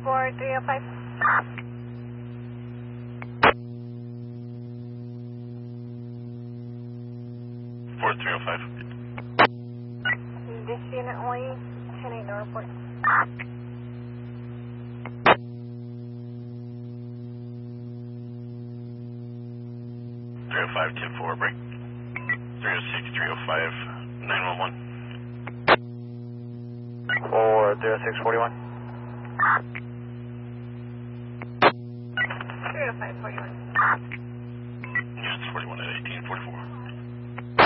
4305. 4305. This unit only 10-8 no report. 305, 10-4, break. 306, 305, 911. 406, 41. 305, 41. Units 41 at 1844.